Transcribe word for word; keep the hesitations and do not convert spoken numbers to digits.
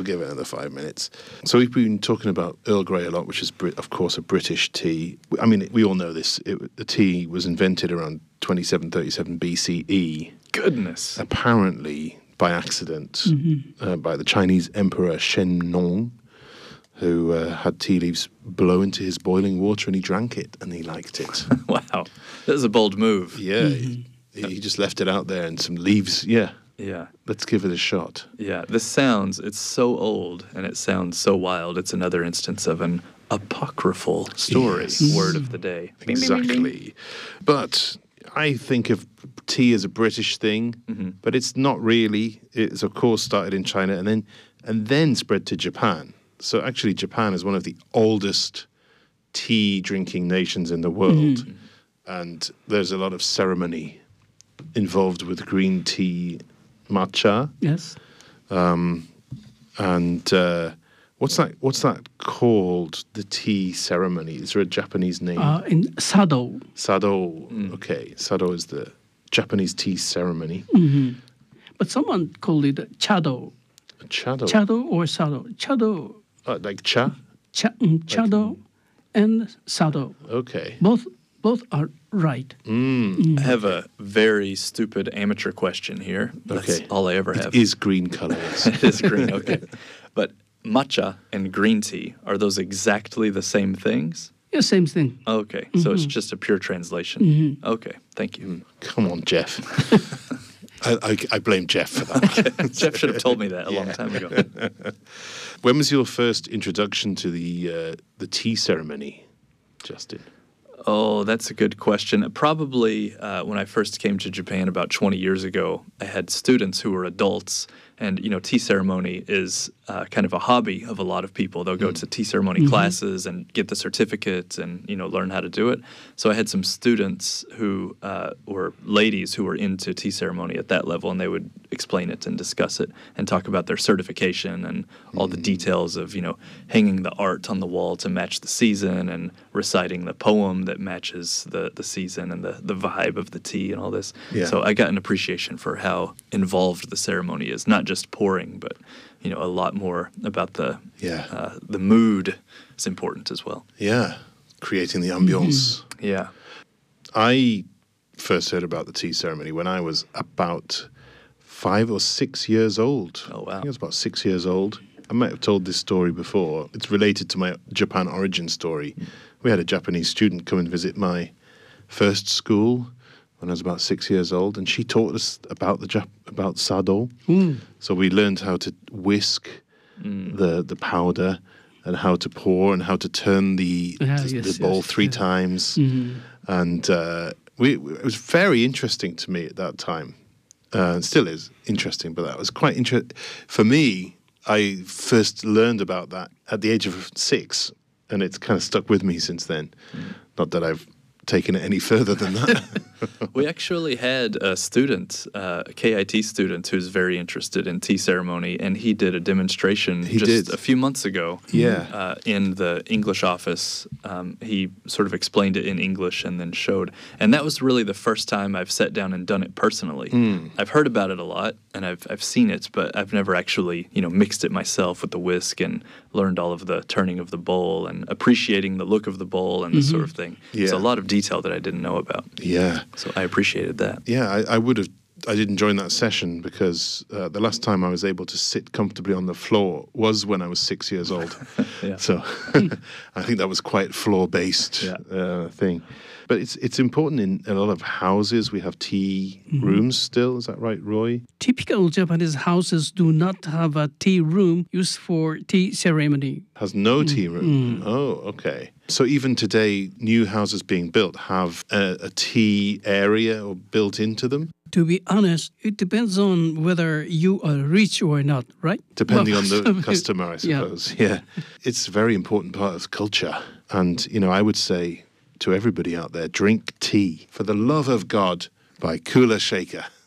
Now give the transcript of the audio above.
we'll give it another five minutes. So we've been talking about Earl Grey a lot, which is, Brit- of course, a British tea. I mean, we all know this. It, the tea was invented around twenty-seven thirty-seven B C E. Goodness. Apparently, by accident, Mm-hmm. uh, by the Chinese Emperor Shen Nong, who uh, had tea leaves blow into his boiling water, and he drank it, and he liked it. Wow. That was a bold move. Yeah, he, he just left it out there, and some leaves. Yeah, Yeah. let's give it a shot. Yeah. This sounds, it's so old and it sounds so wild. It's another instance of an apocryphal story, Yes. word of the day. Exactly. But I think of tea as a British thing, Mm-hmm. but it's not really. It's, of course, started in China and then and then spread to Japan. So actually, Japan is one of the oldest tea drinking nations in the world. And there's a lot of ceremony involved with green tea, matcha. Yes. And uh, what's that? What's that called? The tea ceremony? Is there a Japanese name? Uh, in Sado. Sado. Okay, Sado is the Japanese tea ceremony. But someone called it Chado. Chado, Chado or Sado. Chado, uh, like cha. cha, mm, Chado and Sado. Okay. Both both are right. I have a very stupid amateur question here. That's Okay. all I ever have. It is green colours. It is green, okay. But matcha and green tea, are those exactly the same things? Yeah, same thing. Okay, so it's just a pure translation. Okay, thank you. Come on, Jeff. I, I, I blame Jeff for that. Jeff should have told me that a long time ago. When was your first introduction to the uh, the tea ceremony, Justin? Oh, that's a good question. Probably uh, when I first came to Japan about twenty years ago, I had students who were adults. And, you know, tea ceremony is uh, kind of a hobby of a lot of people. They'll go to tea ceremony classes and get the certificate and, you know, learn how to do it. So I had some students who uh, were ladies who were into tea ceremony at that level, and they would explain it and discuss it and talk about their certification and all the details of, you know, hanging the art on the wall to match the season and reciting the poem that matches the, the season and the, the vibe of the tea and all this. Yeah. So I got an appreciation for how involved the ceremony is, not just pouring, but, you know, a lot more about the Yeah. uh, the mood is important as well. Yeah, creating the ambience. Yeah. I first heard about the tea ceremony when I was about five or six years old. Oh, wow. I think I was about six years old. I might have told this story before. It's related to my Japan origin story. We had a Japanese student come and visit my first school when I was about six years old, and she taught us about the Jap- about sado. So we learned how to whisk the the powder and how to pour and how to turn the Ah, the, yes, the bowl yes, three yeah. times. And uh, we it was very interesting to me at that time. Uh, it still is interesting, but that was quite interesting for me. I first learned about that at the age of six, and it's kind of stuck with me since then. Not that I've taken it any further than that. We actually had a student, uh, a K I T student, who's very interested in tea ceremony, and he did a demonstration He just did. a few months ago. Yeah. Uh, in the English office, um, he sort of explained it in English and then showed. And that was really the first time I've sat down and done it personally. I've heard about it a lot, and I've I've seen it, but I've never actually, you know, mixed it myself with the whisk and learned all of the turning of the bowl and appreciating the look of the bowl and this sort of thing. There's Yeah. a lot of detail that I didn't know about. Yeah. So I appreciated that. Yeah, I, I would have. I didn't join that session because uh, the last time I was able to sit comfortably on the floor was when I was six years old. Yeah. So I think that was quite floor-based Yeah. uh, thing. But it's it's important in a lot of houses. We have tea rooms still. Is that right, Roy? Typical Japanese houses do not have a tea room used for tea ceremony. Has no tea room. Oh, okay. So even today, new houses being built have a, a tea area or built into them, To be honest, it depends on whether you are rich or not, right? depending Well, on the customer, I yeah. suppose. Yeah. It's a very important part of culture. And, you know, I would say to everybody out there, drink tea for the love of God by Kula Shaker.